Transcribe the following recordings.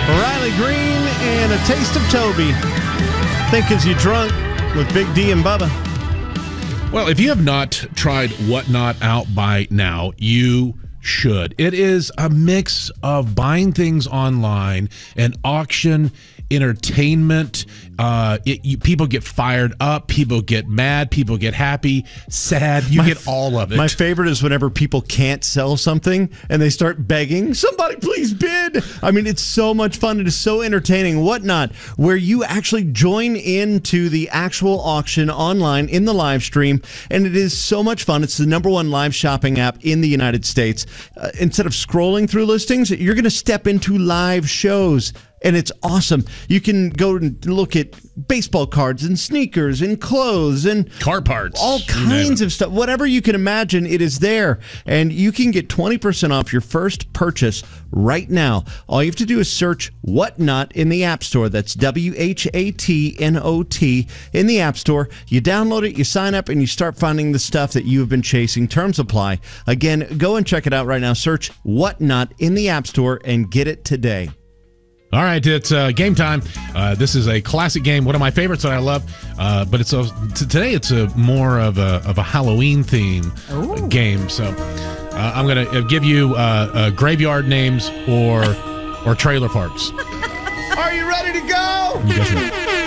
Riley Green and A Taste of Toby. Think as you drunk with Big D and Bubba. Well, if you have not tried Whatnot out by now, you should. It is a mix of buying things online and auction entertainment. People get fired up, people get mad, people get happy, sad. You get all of it. My favorite is whenever people can't sell something and they start begging, somebody please bid. I mean, it's so much fun. It is so entertaining. Whatnot, where you actually join into the actual auction online in the live stream, and it is so much fun. It's the #1 live shopping app in the United States. Instead of scrolling through listings, you're going to step into live shows. And it's awesome. You can go and look at baseball cards and sneakers and clothes and car parts. All kinds of stuff. Whatever you can imagine, it is there. And you can get 20% off your first purchase right now. All you have to do is search Whatnot in the App Store. That's WHATNOT in the App Store. You download it, you sign up, and you start finding the stuff that you have been chasing. Terms apply. Again, go and check it out right now. Search Whatnot in the App Store and get it today. All right, it's game time. This is a classic game, one of my favorites that I love. But today it's more of a Halloween theme game. So I'm going to give you graveyard names or trailer parks. Are you ready to go? You guys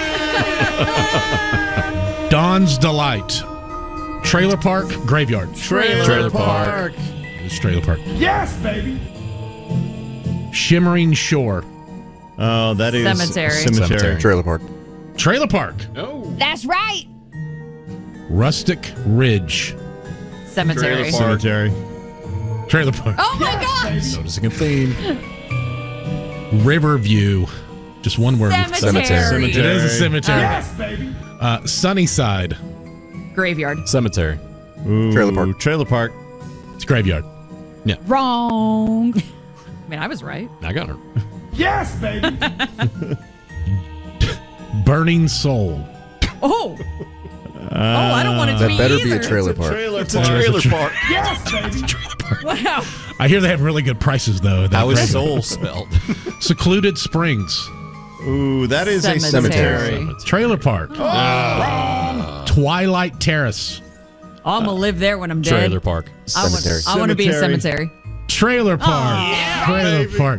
ready? Dawn's Delight, trailer park, graveyard. Trailer park. It's trailer park. Yes, baby. Shimmering Shore. Oh, that is Cemetery. Trailer park. Trailer park. No. That's right. Rustic Ridge. Cemetery. Cemetery. Trailer park. Oh my gosh. Noticing a theme. Riverview. Just one word. Cemetery. It is a cemetery. Yes, baby. Sunnyside. Graveyard. Cemetery. Ooh, Trailer park. Trailer park. It's graveyard. Wrong. I mean, I was right. I got her. Yes, baby. Burning Soul. Oh. I don't want it to be That better either. be a trailer park. It's a trailer park. Yes, baby. Wow. I hear they have really good prices, though. How is soul spelled? Secluded Springs. Ooh, that is a Cemetery. cemetery. Trailer park. Twilight Terrace. I'm going to live there when I'm dead. Trailer park. Cemetery. I want to be a cemetery. Trailer park. Trailer park.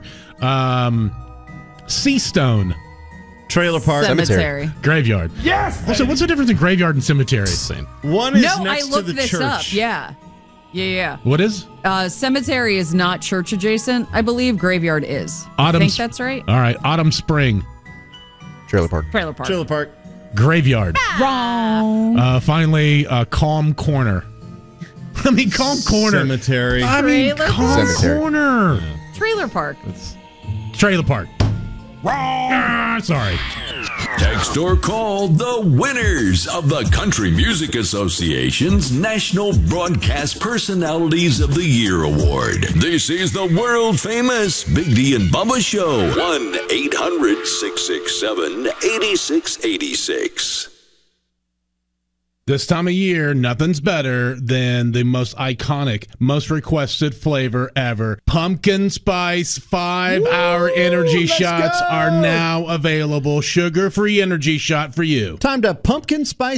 Seastone. Trailer park. Cemetery. Graveyard. Yes, baby. Also, what's the difference in graveyard and cemetery? Same. One is No, I next to looked the this church. up. Yeah. What is? Cemetery is not church adjacent. I believe graveyard is. I think that's right. All right. Autumn Spring. Trailer park. Trailer park. Trailer park. Graveyard. Wrong. Finally, Calm Corner. I mean, Calm Corner. Cemetery. I mean, Trailer Calm Cemetery. Corner. Trailer park. Trailer park. Wrong. Sorry. Text or call the winners of the Country Music Association's National Broadcast Personalities of the Year Award. This is the world famous Big D and Bubba Show. 1-800-667-8686. This time of year, nothing's better than the most iconic, most requested flavor ever. Pumpkin Spice 5-hour energy shots are now available. Sugar-free energy shot for you. Time to pumpkin spice